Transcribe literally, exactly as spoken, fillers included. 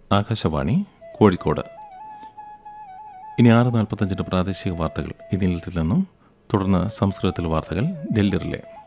ആകാശവാണി കോഴിക്കോട്. ഇനി ആറ് നാൽപ്പത്തഞ്ചിൻ്റെ പ്രാദേശിക വാർത്തകൾ ഇതിൽ നിന്നും തുടർന്ന് സംസ്കൃതത്തിൽ വാർത്തകൾ ഡൽഹി റിലേ.